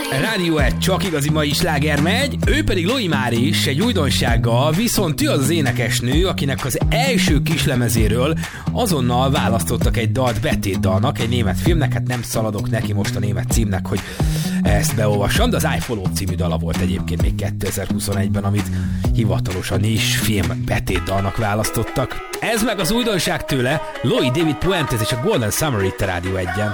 Rádió 1 csak igazi mai sláger megy, ő pedig Loi Mári is egy újdonsággal, viszont ő az az énekesnő, akinek az első kislemezéről azonnal választottak egy dalt betétdalnak, egy német filmnek, hát nem szaladok neki most a német címnek, hogy ezt beolvassam, de az I Follow című dala volt egyébként még 2021-ben, amit hivatalosan is film betétdalnak választottak. Ez meg az újdonság tőle, Loi David Puentes és a Golden Summer itt a Rádió 1-en.